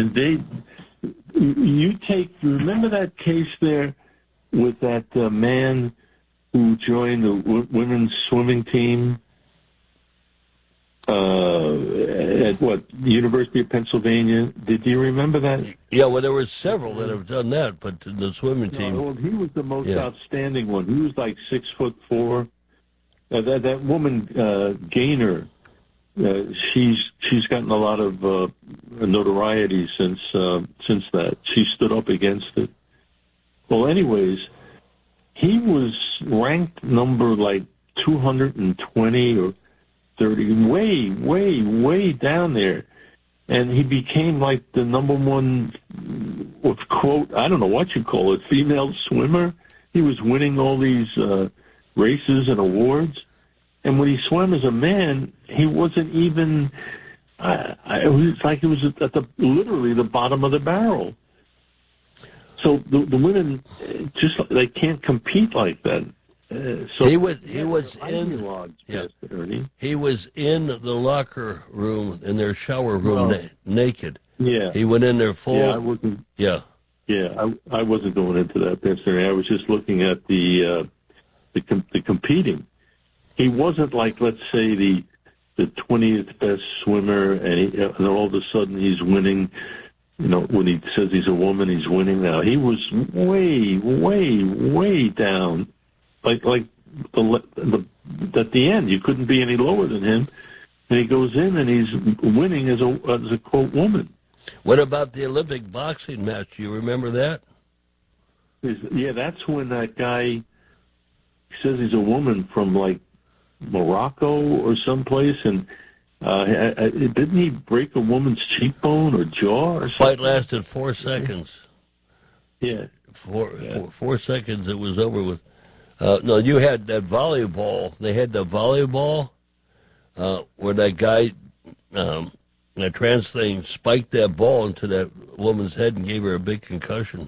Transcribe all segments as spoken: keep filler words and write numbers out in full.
and they, you take, you remember that case there with that uh, man who joined the w- women's swimming team uh, at what, the University of Pennsylvania? Did you remember that? Yeah, well, there were several that have done that, but the swimming team. No, well, he was the most yeah. outstanding one. He was like six foot four. Uh, that that woman uh, Gaynor, uh, she's she's gotten a lot of uh, notoriety since uh, since that. She stood up against it. Well, anyways, he was ranked number like two hundred twenty or thirty, way, way, way down there. And he became like the number one, quote, I don't know what you call it, female swimmer. He was winning all these uh, races and awards. And when he swam as a man, he wasn't even, uh, it was like he was at the literally the bottom of the barrel. So the, the women just, they can't compete like that. Uh, so he was he was in yeah, Ernie. he was in the locker room in their shower room well, na- naked. Yeah, he went in there full. Yeah, I wasn't. Yeah, yeah, I, I wasn't going into that, Pastor Ernie. I was just looking at the uh, the com- the competing. He wasn't like, let's say, the the twentieth best swimmer, and, he, and all of a sudden he's winning. You know, when he says he's a woman, he's winning now. He was way, way, way down. Like like the, the at the end, you couldn't be any lower than him, and he goes in and he's winning as a as a quote woman. What about the Olympic boxing match? You remember that? Is, yeah, that's when that guy says he's a woman from like Morocco or someplace, and uh, didn't he break a woman's cheekbone or jaw? Or the something? fight lasted four seconds. Yeah, four yeah. Four, four seconds. It was over with. Uh, no, you had that volleyball. They had the volleyball uh, where that guy, um, that trans thing, spiked that ball into that woman's head and gave her a big concussion.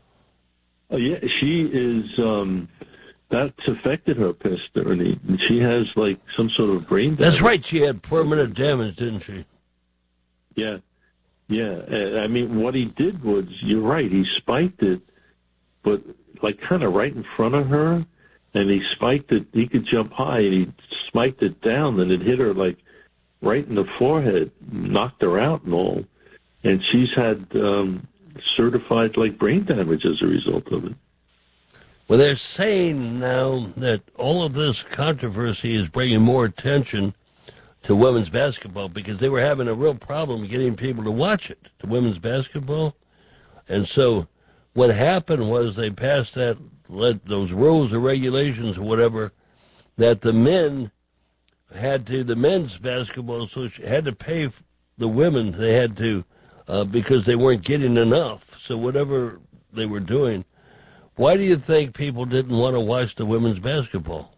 Oh yeah, she is. Um, that's affected her, Pastor Ernie. She has like some sort of brain damage. That's right. She had permanent damage, didn't she? Yeah, yeah. I mean, what he did was, you're right. He spiked it, but like kind of right in front of her. And he spiked it, he could jump high, and he spiked it down, and it hit her, like, right in the forehead, knocked her out and all. And she's had um, certified, like, brain damage as a result of it. Well, they're saying now that all of this controversy is bringing more attention to women's basketball because they were having a real problem getting people to watch it, to women's basketball. And so what happened was they passed that, let those rules or regulations or whatever, that the men had to, the men's basketball association had to pay the women. They had to, uh, because they weren't getting enough. So whatever they were doing. Why do you think people didn't want to watch the women's basketball?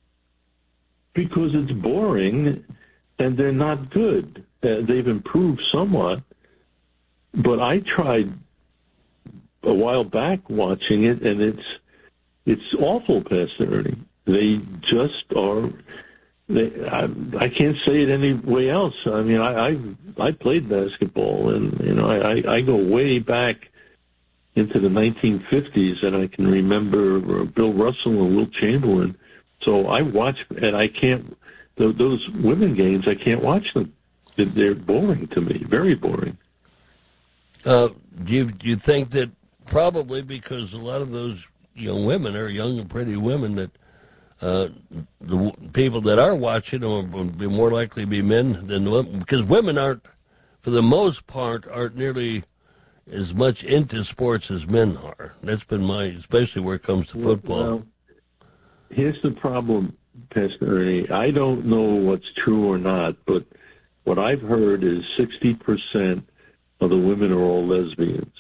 Because it's boring and they're not good. Uh, they've improved somewhat. But I tried a while back watching it, and it's it's awful, Pastor Ernie. They just are. They, I, I can't say it any way else. I mean, I I, I played basketball, and you know, I, I go way back into the nineteen fifties, and I can remember Bill Russell and Wilt Chamberlain. So I watch, and I can't. Those women games, I can't watch them. They're boring to me, very boring. Uh, do you do you think that probably because a lot of those young women are young and pretty women that uh, the w- people that are watching them will be more likely to be men than women, because women aren't, for the most part, aren't nearly as much into sports as men are. That's been my, especially where it comes to football. Well, here's the problem, Pastor Ernie. I don't know what's true or not, but what I've heard is sixty percent of the women are all lesbians.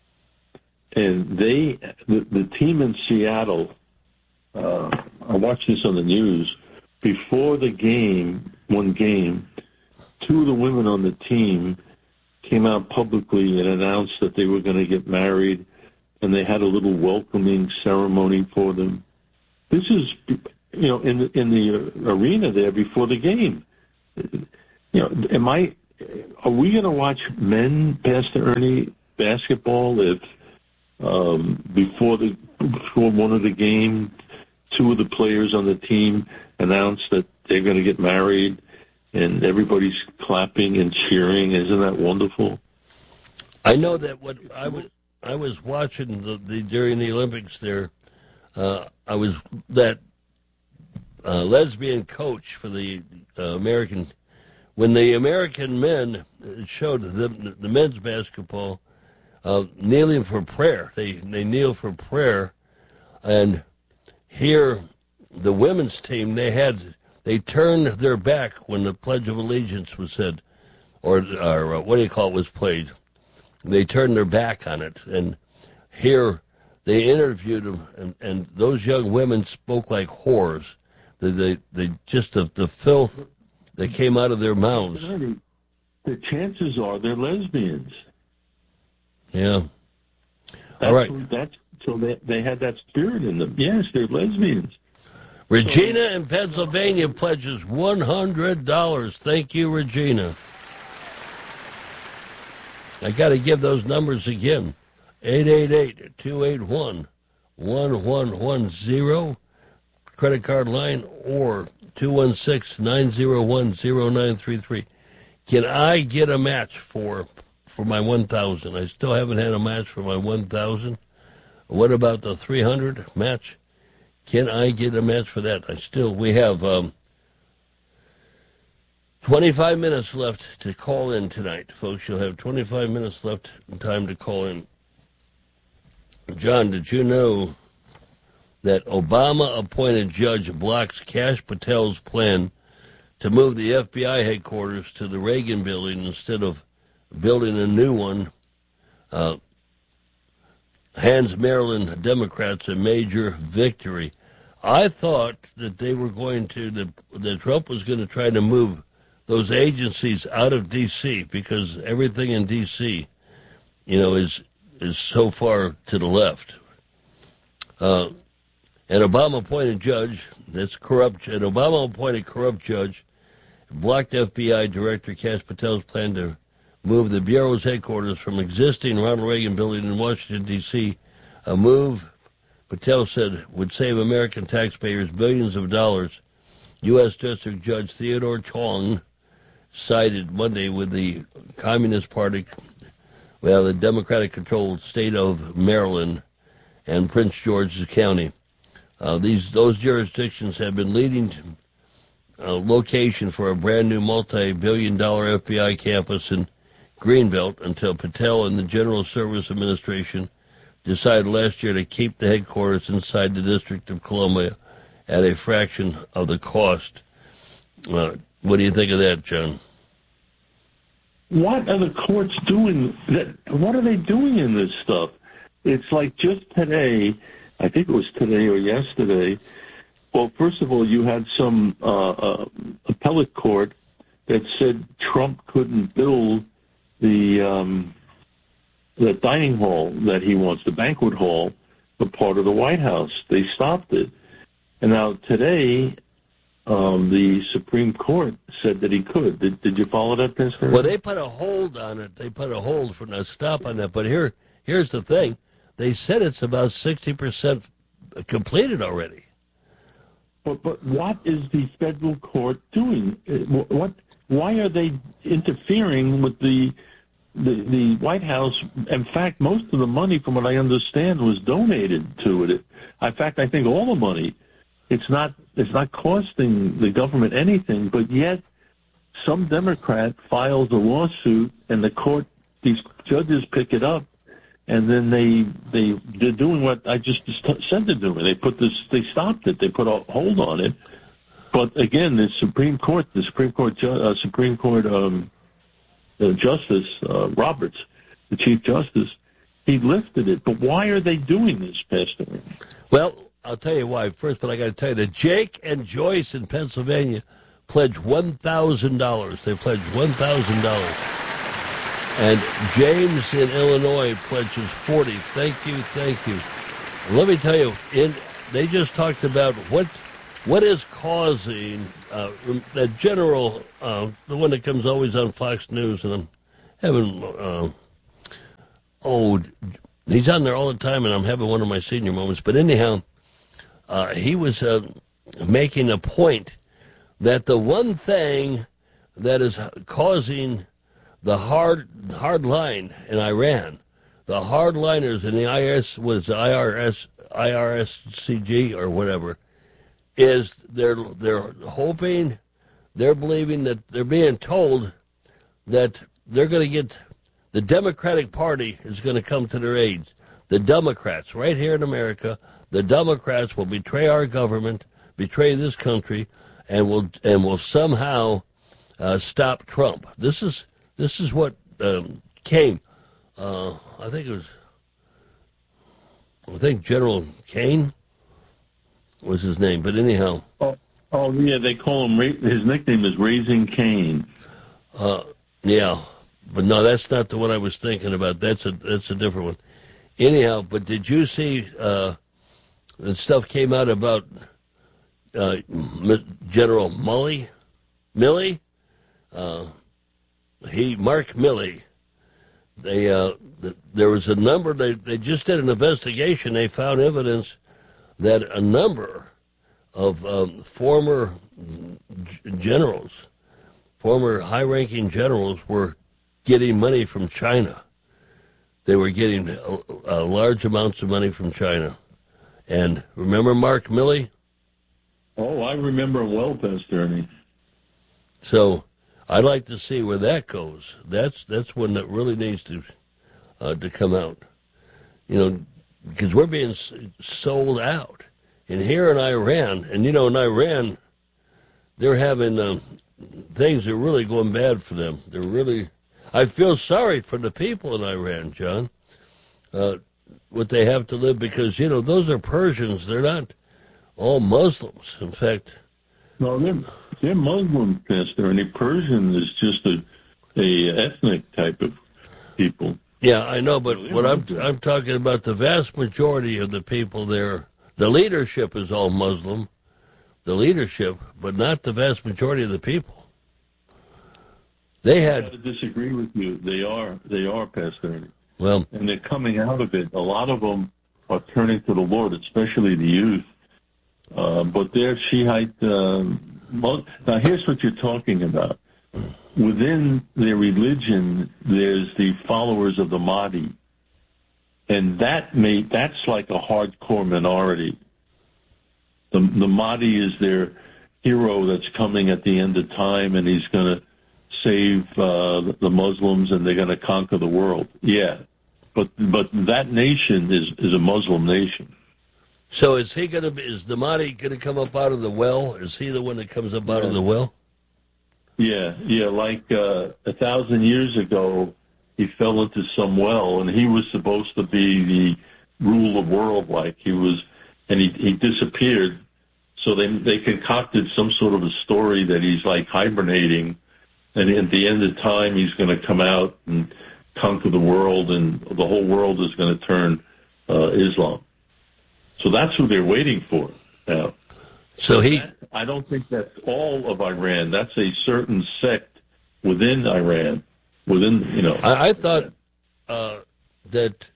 And they, the, the team in Seattle, uh, I watched this on the news, before the game, one game, two of the women on the team came out publicly and announced that they were going to get married, and they had a little welcoming ceremony for them. This is, you know, in the, in the arena there before the game. You know, am I are we going to watch men, Pastor Ernie, basketball if um, before the before one of the game, two of the players on the team announce that they're going to get married, and everybody's clapping and cheering? Isn't that wonderful? I know that what I was I was watching the, the during the Olympics there. Uh, I was that uh, lesbian coach for the uh, American. When the American men showed the, the men's basketball uh, kneeling for prayer, they they kneel for prayer, and here the women's team they had they turned their back when the Pledge of Allegiance was said, or or what do you call it was played. They turned their back on it, and here they interviewed them, and, and those young women spoke like whores. They, they, they just the, the filth that came out of their mouths. The chances are they're lesbians. Yeah. That's, All right. That's so they they had that spirit in them. Yes, they're lesbians. Regina in Pennsylvania pledges one hundred dollars. Thank you, Regina. I got to give those numbers again. eight eight eight, two eight one, one one one zero, credit card line, or two one six, nine zero one, zero nine three three. Can I get a match for for my one thousand? I still haven't had a match for my one thousand. What about the three hundred match? Can I get a match for that? I still, we have um, twenty-five minutes left to call in tonight, folks. You'll have twenty-five minutes left in time to call in. John, did you know that Obama-appointed judge blocks Kash Patel's plan to move the F B I headquarters to the Reagan building instead of building a new one? Uh, hands Maryland Democrats a major victory. I thought that they were going to, that, that Trump was going to try to move those agencies out of D C because everything in D C, you know, is is so far to the left. Uh, an Obama-appointed judge, that's corrupt, an Obama-appointed corrupt judge blocked F B I Director Kash Patel's plan to move the Bureau's headquarters from existing Ronald Reagan building in Washington, D C, a move Patel said would save American taxpayers billions of dollars. U S District Judge Theodore Chong sided Monday with the Communist Party, well, the Democratic-controlled state of Maryland and Prince George's County. Uh, these those jurisdictions have been leading to a location for a brand-new multi-billion dollar F B I campus in Greenbelt until Patel and the General Service Administration decided last year to keep the headquarters inside the District of Columbia at a fraction of the cost. Uh, what do you think of that, John? What are the courts doing? That, what are they doing in this stuff? It's like just today, I think it was today or yesterday. Well, first of all, you had some uh, uh, appellate court that said Trump couldn't build the um, the dining hall that he wants, the banquet hall, for part of the White House. They stopped it. And now today, um, the Supreme Court said that he could. Did, did you follow that, Pastor? Well, they put a hold on it. They put a hold for a stop on that. But here, here's the thing. They said it's about sixty percent completed already. But, but what is the federal court doing? What? Why are they interfering with the, the the White House? In fact, most of the money, from what I understand, was donated to it. In fact, I think all the money. It's not it's not costing the government anything, but yet some Democrat files a lawsuit, and the court, these judges pick it up, and then they they they're doing what I just said they're doing. They put this, they stopped it. They put a hold on it. But again, the Supreme Court, the Supreme Court, uh, Supreme Court um, uh, Justice uh, Roberts, the Chief Justice, he lifted it. But why are they doing this, Pastor? Well, I'll tell you why first, but I got to tell you that Jake and Joyce in Pennsylvania pledged one thousand dollars. They pledged one thousand dollars. And James in Illinois pledges forty dollars. Thank you, thank you. Let me tell you, in, they just talked about what what is causing uh, that general, uh, the one that comes always on Fox News, and I'm having, uh, oh, he's on there all the time, and I'm having one of my senior moments. But anyhow, uh, he was uh, making a point that the one thing that is causing the hard hard line in Iran, the hardliners in the I R S was I R S I R S C G or whatever, is they're they're hoping, they're believing that they're being told that they're going to get the Democratic Party is going to come to their aid. The Democrats right here in America, the Democrats will betray our government, betray this country, and will and will somehow uh, stop Trump. This is. This is what um, came. Uh, I think it was. I think General Kane was his name, but anyhow. Oh, oh yeah, they call him. His nickname is Raising Cane. Uh, yeah, but no, that's not the one I was thinking about. That's a that's a different one. Anyhow, but did you see uh, the stuff came out about uh, General Milley? Milley. Uh, He, Mark Milley, they, uh, the, there was a number, they, they just did an investigation. They found evidence that a number of um, former g- generals, former high-ranking generals were getting money from China. They were getting uh, uh, large amounts of money from China. And remember Mark Milley? Oh, I remember him well, Pastor Ernie. So I'd like to see where that goes. That's that's one that really needs to uh, to come out. You know, because we're being s- sold out. And here in Iran, and you know, in Iran, they're having um, things that are really going bad for them. They're really, I feel sorry for the people in Iran, John, uh, what they have to live, because, you know, those are Persians. They're not all Muslims. In fact, no, they're they're Muslim, Pastor, and the Persian is just a a ethnic type of people. Yeah, I know, but No, what I'm Muslim. I'm talking about, the vast majority of the people there, the leadership is all Muslim, the leadership, but not the vast majority of the people. They I had, gotta disagree with you. They are they are, Pastor Ernie. well, And they're coming out of it. A lot of them are turning to the Lord, especially the youth. Uh, but they're Shiite. Um, well, now, here's what you're talking about. Within their religion, there's the followers of the Mahdi. And that may, that's like a hardcore minority. The, the Mahdi is their hero that's coming at the end of time, and he's going to save uh, the Muslims, and they're going to conquer the world. Yeah. But but that nation is, is a Muslim nation. so is he going to be, is the Mahdi going to come up out of the well? Is he the one that comes up out of the well? Yeah, yeah, like uh, a thousand years ago, he fell into some well, and he was supposed to be the rule of world, like he was, and he, he disappeared. So they they concocted some sort of a story that he's like hibernating, and at the end of time, he's going to come out and conquer the world, and the whole world is going to turn uh, Islam. So that's who they're waiting for now. So he, I don't think that's all of Iran. That's a certain sect within Iran, within, you know. I, I thought uh, that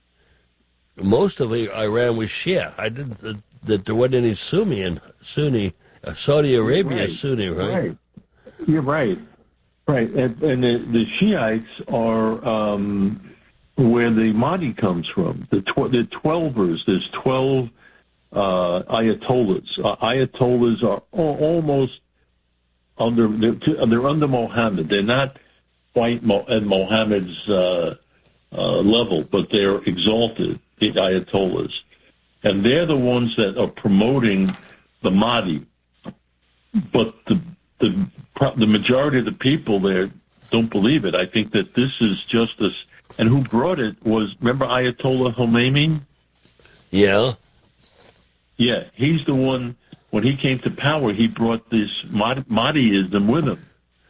most of Iran was Shia. I didn't that, that there wasn't any Sunni in Sunni. Uh, Saudi Arabia is Sunni, right? Right. You're right. Right. And, and the, the Shiites are um, where the Mahdi comes from. The, tw- the Twelvers, there's twelve uh, Ayatollahs. Uh, Ayatollahs are al- almost under, they're, they're under Mohammed. They're not quite Mo- at Mohammed's uh, uh, level, but they're exalted, the Ayatollahs. And they're the ones that are promoting the Mahdi. But the the the majority of the people there don't believe it. I think that this is just this. And who brought it was, remember Ayatollah Khomeini? Yeah. Yeah, he's the one, when he came to power, he brought this Mahdi- Mahdiism with him.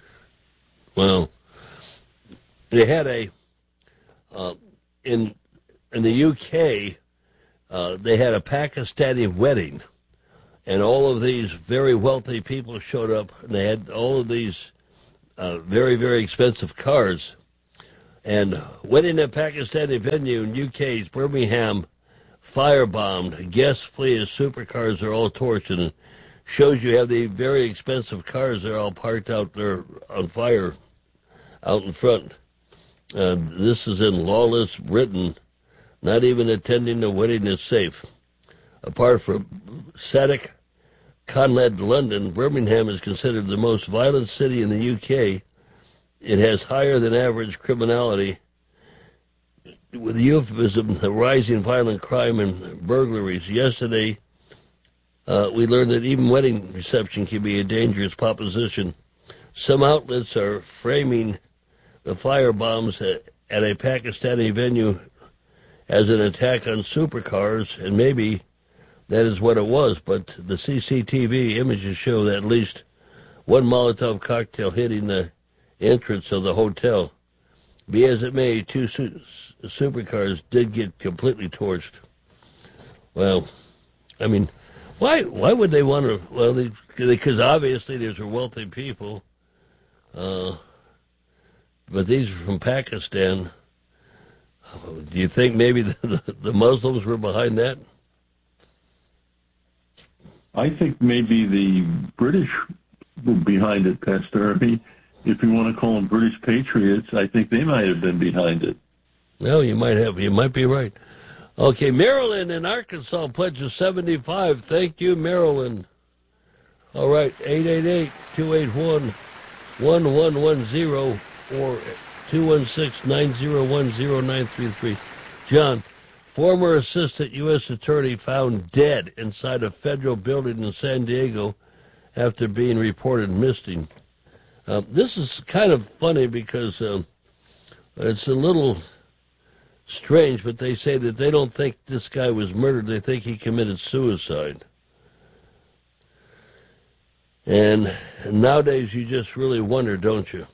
Well, they had a uh, in in the U K. Uh, they had a Pakistani wedding, and all of these very wealthy people showed up, and they had all of these uh, very, very expensive cars. And wedding at Pakistani venue in U K's Birmingham, firebombed. Guests flee as supercars are all torched, and it shows you have the very expensive cars. They're all parked out there on fire out in front. Uh, this is in lawless Britain. Not even attending the wedding is safe. Apart from Sadiq Khanled, London, Birmingham is considered the most violent city in the U K. It has higher than average criminality, with euphemism, the rising violent crime and burglaries. Yesterday, uh, we learned that even wedding reception can be a dangerous proposition. Some outlets are framing the firebombs at, at a Pakistani venue as an attack on supercars, and maybe that is what it was, but the C C T V images show that at least one Molotov cocktail hitting the entrance of the hotel. Be as it may, two su- supercars did get completely torched. Well, I mean, why why would they want to? Well, they, because obviously these are wealthy people, uh, but these are from Pakistan. Do you think maybe the, the, the Muslims were behind that? I think maybe the British were behind it, Pastor Ernie. If you want to call them British patriots, I think they might have been behind it. Well, you might have. You might be right. Okay, Marilyn in Arkansas pledges seventy-five. Thank you, Marilyn. All right, eight eight eight, two eight one, one one one zero or two one six, nine zero one, zero nine three three. John, former assistant U S attorney found dead inside a federal building in San Diego after being reported missing. Uh, this is kind of funny because uh, it's a little strange, but they say that they don't think this guy was murdered. They think he committed suicide. And nowadays you just really wonder, don't you?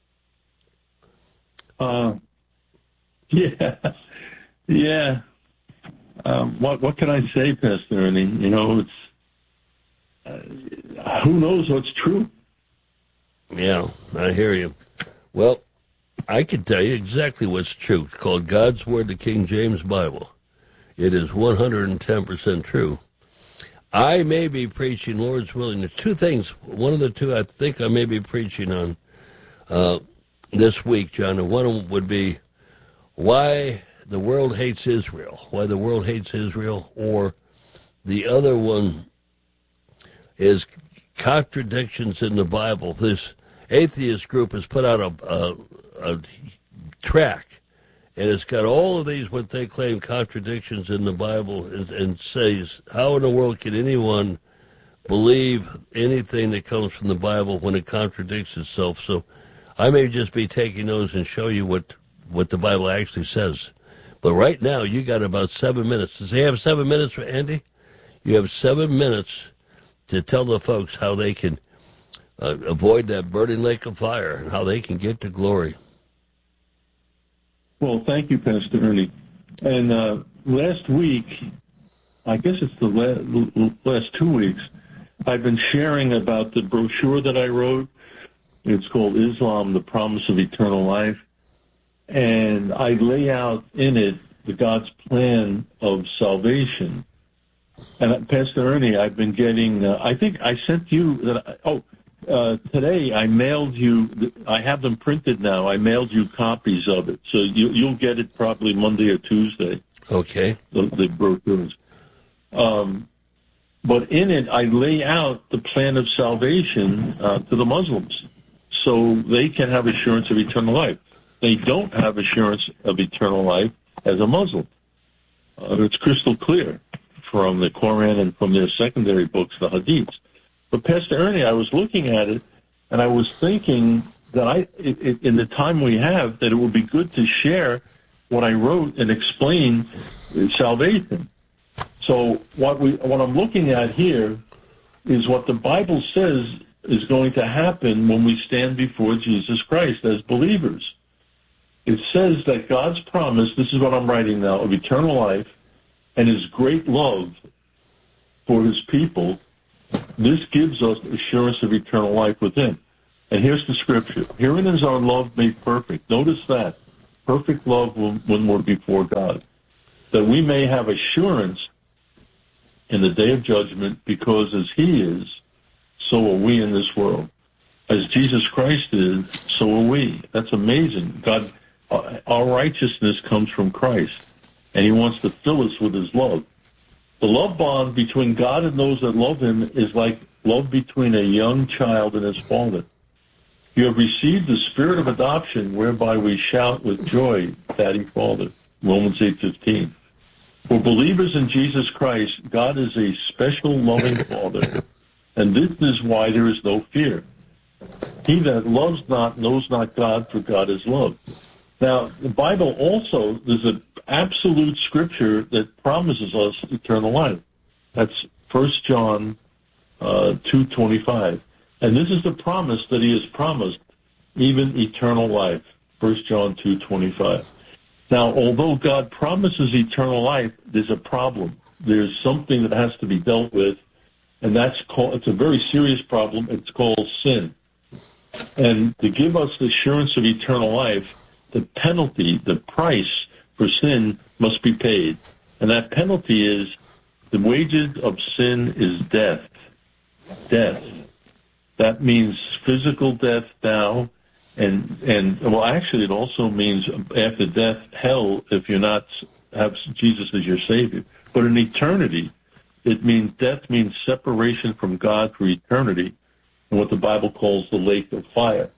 Uh, yeah, yeah. Um, what what can I say, Pastor Ernie? You know, it's uh, who knows what's true. Yeah, I hear you. Well, I can tell you exactly what's true. It's called God's Word, the King James Bible. It is one hundred ten percent true. I may be preaching, Lord's willing. There's two things. One of the two I think I may be preaching on uh, this week, John. And one would be why the world hates Israel, why the world hates Israel, or the other one is contradictions in the Bible. This atheist group has put out a, a, a track, and it's got all of these what they claim contradictions in the Bible, and, and says, how in the world can anyone believe anything that comes from the Bible when it contradicts itself? So I may just be taking those and show you what, what the Bible actually says. But right now, you got about seven minutes. Does he have seven minutes for Andy? You have seven minutes to tell the folks how they can uh, avoid that burning lake of fire and how they can get to glory. Well, thank you, Pastor Ernie. And uh, last week, I guess it's the last, last two weeks, I've been sharing about the brochure that I wrote. It's called Islam, the Promise of Eternal Life. And I lay out in it the God's plan of salvation. And Pastor Ernie, I've been getting, uh, I think I sent you, that. I, oh, uh, today I mailed you, I have them printed now, I mailed you copies of it. So you, you'll get it probably Monday or Tuesday. Okay. The, the brochures. Um, but in it, I lay out the plan of salvation uh, to the Muslims so they can have assurance of eternal life. They don't have assurance of eternal life as a Muslim. Uh, it's crystal clear from the Quran and from their secondary books, the Hadiths. But Pastor Ernie, I was looking at it, and I was thinking that I, it, it, in the time we have, that it would be good to share what I wrote and explain salvation. So what we, what I'm looking at here is what the Bible says is going to happen when we stand before Jesus Christ as believers. It says that God's promise, this is what I'm writing now, of eternal life and his great love for his people This gives us assurance of eternal life with him. And here's the scripture. Herein is our love made perfect. Notice that. Perfect love when we're before God. That we may have assurance in the day of judgment, because as he is, so are we in this world. As Jesus Christ is, so are we. That's amazing. God, our righteousness comes from Christ, and he wants to fill us with his love. The love bond between God and those that love him is like love between a young child and his father. You have received the spirit of adoption, whereby we shout with joy, Daddy, Father. Romans eight fifteen. For believers in Jesus Christ, God is a special loving Father, and this is why there is no fear. He that loves not knows not God, for God is love. Now, the Bible also, there's an absolute scripture that promises us eternal life. That's First John uh, two twenty-five. And this is the promise that he has promised, even eternal life. First John two twenty-five. Now, although God promises eternal life, there's a problem. There's something that has to be dealt with, and that's called, it's a very serious problem. It's called sin. And to give us the assurance of eternal life, the penalty, the price for sin must be paid. And that penalty is, the wages of sin is death. Death. That means physical death now, and, and well, actually it also means after death, hell, if you're not, have Jesus as your Savior. But in eternity, it means, death means separation from God for eternity, and what the Bible calls the lake of fire.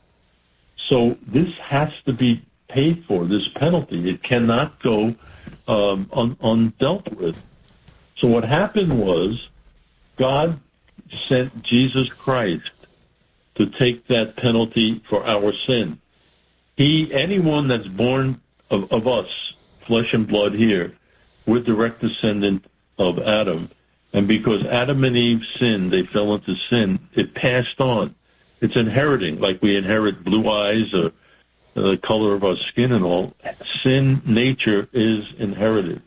So this has to be paid for, this penalty. It cannot go um, un- undealt with. So what happened was, God sent Jesus Christ to take that penalty for our sin. He, anyone that's born of, of us, flesh and blood here, we're direct descendant of Adam. And because Adam and Eve sinned, they fell into sin, it passed on. It's inheriting, like we inherit blue eyes or the color of our skin and all. Sin nature is inherited.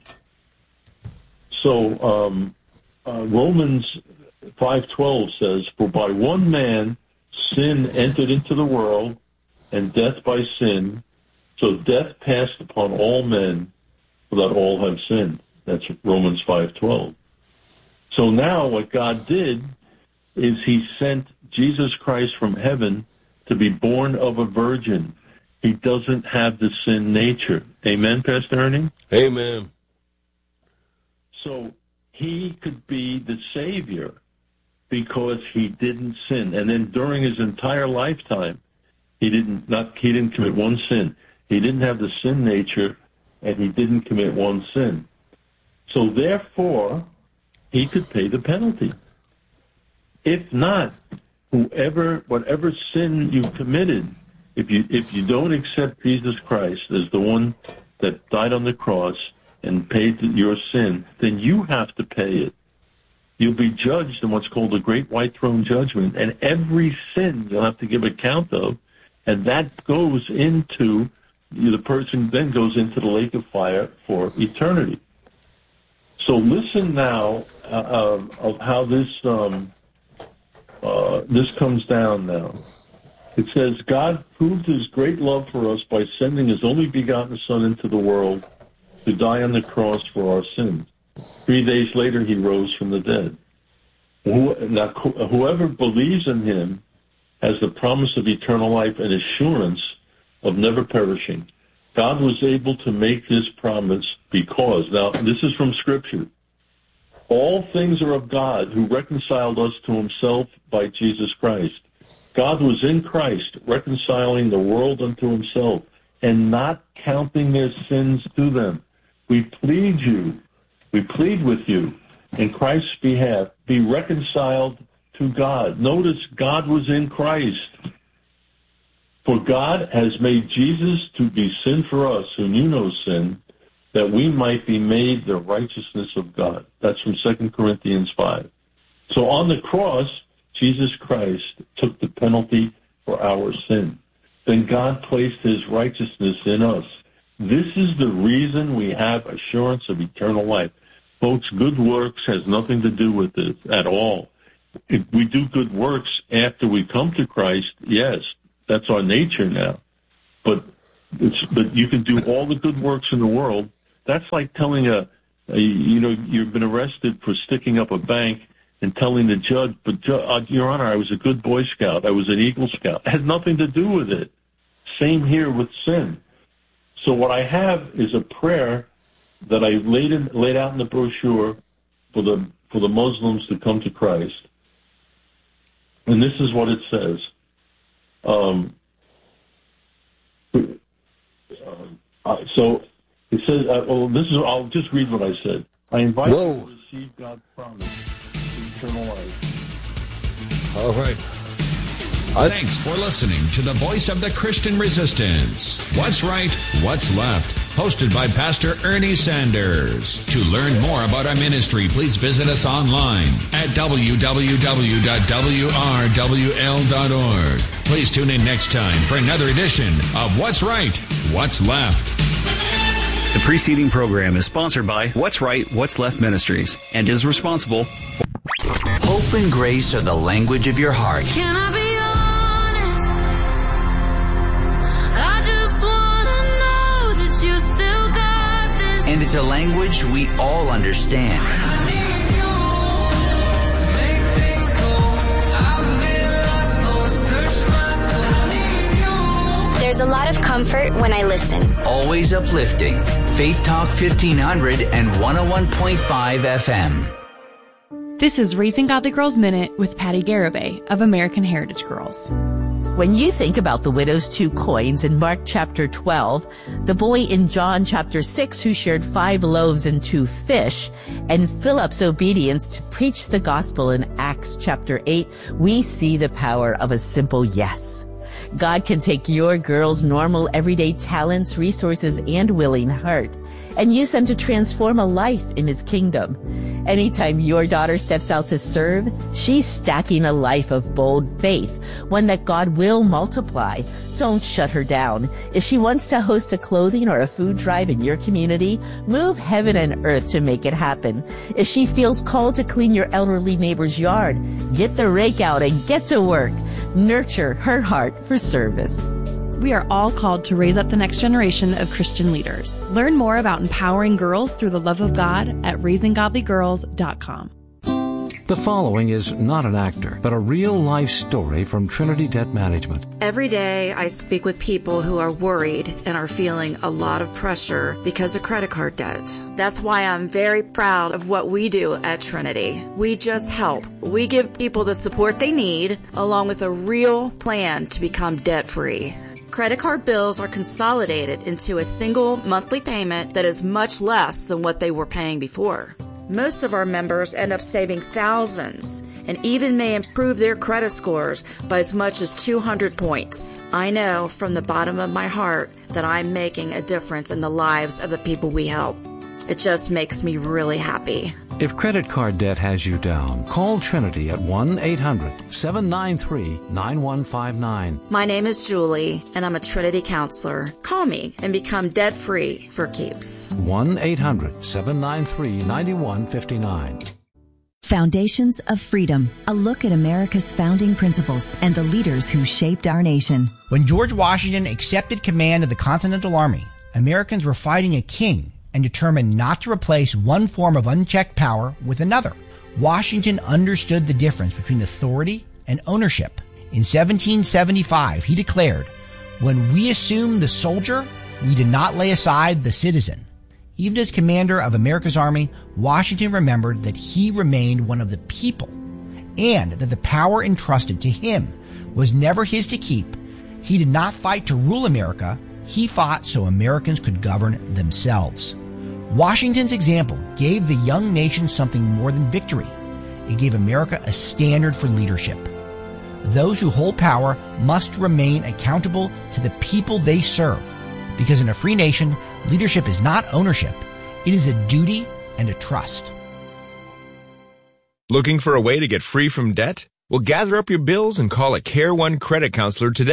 So um, uh, Romans five twelve says, for by one man sin entered into the world, and death by sin, so death passed upon all men, for that all have sinned. That's Romans five twelve. So now what God did is he sent Jesus Christ from heaven to be born of a virgin. He doesn't have the sin nature. Amen, Pastor Ernie? Amen. So he could be the Savior because he didn't sin. And then during his entire lifetime, he didn't not he didn't commit one sin. He didn't have the sin nature, and he didn't commit one sin. So therefore, he could pay the penalty. If not, whoever, whatever sin you committed, if you if you don't accept Jesus Christ as the one that died on the cross and paid your sin, then you have to pay it. You'll be judged in what's called the Great White Throne Judgment, and every sin you'll have to give account of, and that goes into, the person then goes into the lake of fire for eternity. So listen now uh, uh, of how this um, uh, this comes down now. It says, God proved his great love for us by sending his only begotten Son into the world to die on the cross for our sins. Three days later, he rose from the dead. Now, whoever believes in him has the promise of eternal life and assurance of never perishing. God was able to make this promise because, now this is from Scripture, all things are of God who reconciled us to himself by Jesus Christ. God was in Christ reconciling the world unto himself and not counting their sins to them. We plead you, we plead with you in Christ's behalf, be reconciled to God. Notice God was in Christ. For God has made Jesus to be sin for us who knew no sin, that we might be made the righteousness of God. That's from Second Corinthians five. So on the cross, Jesus Christ took the penalty for our sin. Then God placed his righteousness in us. This is the reason we have assurance of eternal life. Folks, good works has nothing to do with this at all. if we do good works after we come to Christ, yes, that's our nature now. But it's, but you can do all the good works in the world. That's like telling a, a you know, you've been arrested for sticking up a bank and telling the judge, but uh, Your Honor, I was a good Boy Scout. I was an Eagle Scout. It had nothing to do with it. Same here with sin. So what I have is a prayer that I laid in, laid out in the brochure for the for the Muslims to come to Christ. And this is what it says. Um, uh, so it says, uh, well, this is, I'll just read what I said. I invite Whoa. you to receive God's promise, eternal life. All right. I... Thanks for listening to the Voice of the Christian Resistance. What's Right, What's Left? Hosted by Pastor Ernie Sanders. To learn more about our ministry, please visit us online at w w w dot w r w l dot org. Please tune in next time for another edition of What's Right, What's Left. The preceding program is sponsored by What's Right, What's Left Ministries and is responsible for Hope and grace are the language of your heart. Can I be honest? I just want to know that you still got this. And it's a language we all understand. I need you to make things whole. I've been lost, Lord, search my soul. I need you. There's a lot of comfort when I listen. Always uplifting. Faith Talk fifteen hundred and one oh one point five F M. This is Raising Godly Girls Minute with Patty Garibay of American Heritage Girls. When you think about the widow's two coins in Mark chapter twelve, the boy in John chapter six who shared five loaves and two fish, and Philip's obedience to preach the gospel in Acts chapter eight, we see the power of a simple yes. God can take your girl's normal everyday talents, resources, and willing heart and use them to transform a life in His kingdom. Anytime your daughter steps out to serve, she's stacking a life of bold faith, one that God will multiply. Don't shut her down. If she wants to host a clothing or a food drive in your community, move heaven and earth to make it happen. If she feels called to clean your elderly neighbor's yard, get the rake out and get to work. Nurture her heart for service. We are all called to raise up the next generation of Christian leaders. Learn more about empowering girls through the love of God at raising godly girls dot com. The following is not an actor, but a real-life story from Trinity Debt Management. Every day I speak with people who are worried and are feeling a lot of pressure because of credit card debt. That's why I'm very proud of what we do at Trinity. We just help. We give people the support they need, along with a real plan to become debt-free. Credit card bills are consolidated into a single monthly payment that is much less than what they were paying before. Most of our members end up saving thousands and even may improve their credit scores by as much as two hundred points. I know from the bottom of my heart that I'm making a difference in the lives of the people we help. It just makes me really happy. If credit card debt has you down, call Trinity at one eight hundred seven nine three nine one five nine. My name is Julie, and I'm a Trinity counselor. Call me and become debt-free for keeps. one eight hundred seven nine three nine one five nine. Foundations of Freedom, a look at America's founding principles and the leaders who shaped our nation. When George Washington accepted command of the Continental Army, Americans were fighting a king and determined not to replace one form of unchecked power with another. Washington understood the difference between authority and ownership. In seventeen seventy-five, he declared, "When we assume the soldier, we did not lay aside the citizen." Even as commander of America's army, Washington remembered that he remained one of the people and that the power entrusted to him was never his to keep. He did not fight to rule America. He fought so Americans could govern themselves. Washington's example gave the young nation something more than victory. It gave America a standard for leadership. Those who hold power must remain accountable to the people they serve, because in a free nation, leadership is not ownership. It is a duty and a trust. Looking for a way to get free from debt? Well, gather up your bills and call a Care One credit counselor today.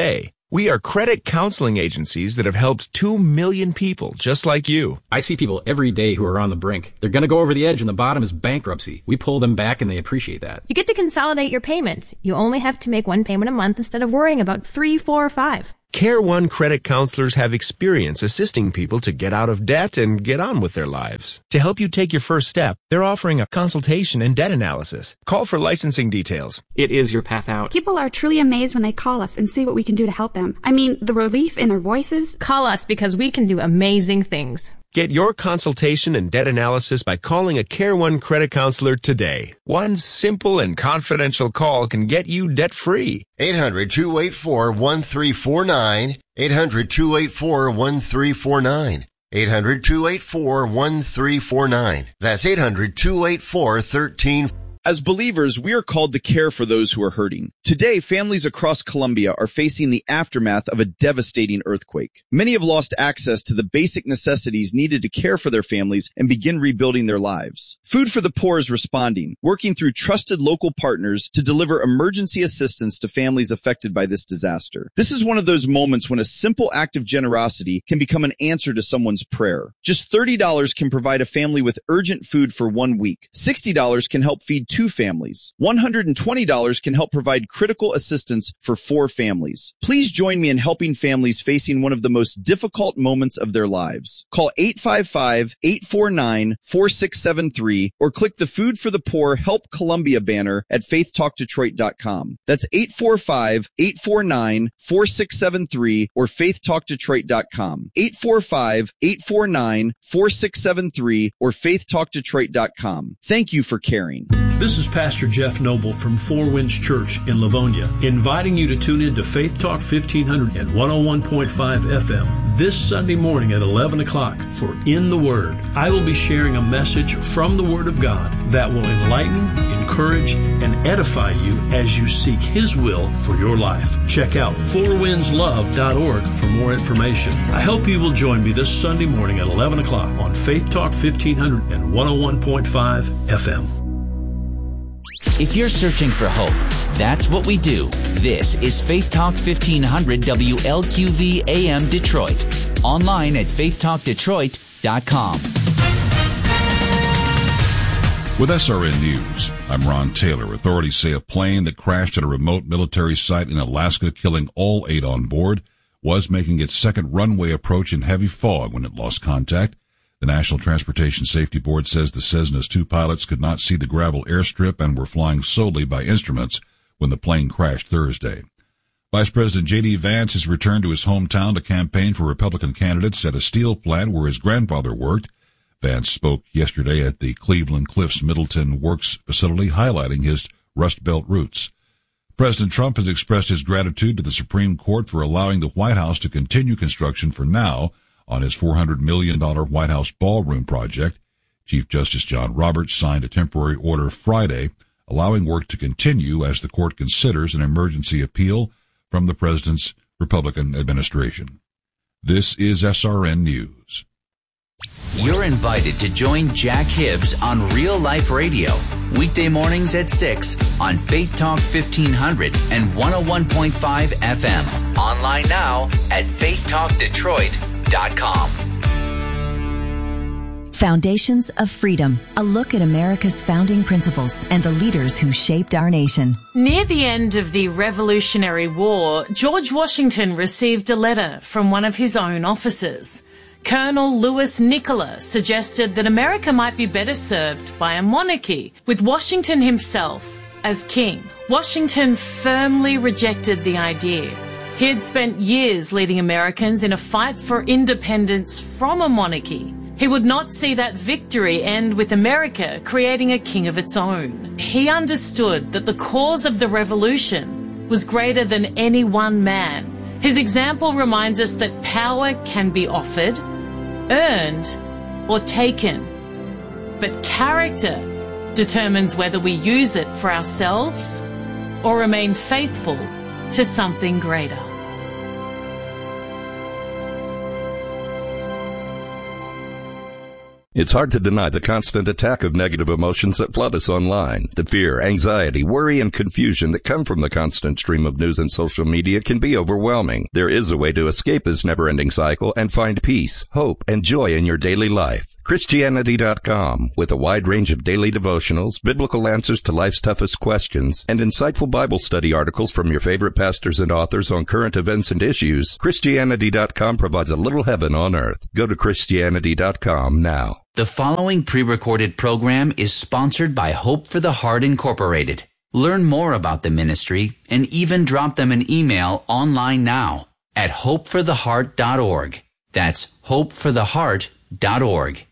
We are credit counseling agencies that have helped two million people just like you. I see people every day who are on the brink. They're going to go over the edge and the bottom is bankruptcy. We pull them back and they appreciate that. You get to consolidate your payments. You only have to make one payment a month instead of worrying about three, four, or five. Care One credit counselors have experience assisting people to get out of debt and get on with their lives. To help you take your first step, they're offering a consultation and debt analysis. Call for licensing details. It is your path out. People are truly amazed when they call us and see what we can do to help them. I mean, the relief in their voices. Call us because we can do amazing things. Get your consultation and debt analysis by calling a Care One credit counselor today. One simple and confidential call can get you debt-free. eight hundred, two eight four, one three four nine. eight hundred, two eight four, one three four nine. eight hundred, two eight four, one three four nine. That's eight hundred, two eight four, one three four nine. As believers, we are called to care for those who are hurting. Today, families across Colombia are facing the aftermath of a devastating earthquake. Many have lost access to the basic necessities needed to care for their families and begin rebuilding their lives. Food for the Poor is responding, working through trusted local partners to deliver emergency assistance to families affected by this disaster. This is one of those moments when a simple act of generosity can become an answer to someone's prayer. Just thirty dollars can provide a family with urgent food for one week. sixty dollars can help feed two families. one hundred twenty dollars can help provide critical assistance for four families. Please join me in helping families facing one of the most difficult moments of their lives. Call eight five five, eight four nine, four six seven three or click the Food for the Poor Help Columbia banner at faith talk detroit dot com. That's eight four five, eight four nine, four six seven three or faith talk detroit dot com. eight four five, eight four nine, four six seven three or faith talk detroit dot com. Thank you for caring. This is Pastor Jeff Noble from Four Winds Church in Livonia, inviting you to tune in to Faith Talk fifteen hundred and one oh one point five F M this Sunday morning at eleven o'clock for In the Word. I will be sharing a message from the Word of God that will enlighten, encourage, and edify you as you seek His will for your life. Check out four winds love dot org for more information. I hope you will join me this Sunday morning at eleven o'clock on Faith Talk fifteen hundred and one oh one point five F M. If you're searching for hope, that's what we do. This is Faith Talk fifteen hundred W L Q V A M Detroit. Online at faith talk detroit dot com. With S R N News, I'm Ron Taylor. Authorities say a plane that crashed at a remote military site in Alaska, killing all eight on board, was making its second runway approach in heavy fog when it lost contact. The National Transportation Safety Board says the Cessna's two pilots could not see the gravel airstrip and were flying solely by instruments when the plane crashed Thursday. Vice President J D. Vance has returned to his hometown to campaign for Republican candidates at a steel plant where his grandfather worked. Vance spoke yesterday at the Cleveland Cliffs Middleton Works facility, highlighting his Rust Belt roots. President Trump has expressed his gratitude to the Supreme Court for allowing the White House to continue construction for now on his four hundred million dollars White House ballroom project. Chief Justice John Roberts signed a temporary order Friday allowing work to continue as the court considers an emergency appeal from the president's Republican administration. This is S R N News. You're invited to join Jack Hibbs on Real Life Radio, weekday mornings at six on Faith Talk fifteen hundred and one oh one point five F M. Online now at faith talk detroit dot com. Foundations of Freedom, a look at America's founding principles and the leaders who shaped our nation. Near the end of the Revolutionary War, George Washington received a letter from one of his own officers. Colonel Louis Nicola suggested that America might be better served by a monarchy, with Washington himself as king. Washington firmly rejected the idea. He had spent years leading Americans in a fight for independence from a monarchy. He would not see that victory end with America creating a king of its own. He understood that the cause of the revolution was greater than any one man. His example reminds us that power can be offered, earned, or taken. But character determines whether we use it for ourselves or remain faithful to something greater. It's hard to deny the constant attack of negative emotions that flood us online. The fear, anxiety, worry, and confusion that come from the constant stream of news and social media can be overwhelming. There is a way to escape this never-ending cycle and find peace, hope, and joy in your daily life. Christianity dot com, with a wide range of daily devotionals, biblical answers to life's toughest questions, and insightful Bible study articles from your favorite pastors and authors on current events and issues, Christianity dot com provides a little heaven on earth. Go to Christianity dot com now. The following pre-recorded program is sponsored by Hope for the Heart Incorporated. Learn more about the ministry and even drop them an email online now at hope for the heart dot org. That's hope for the heart dot org.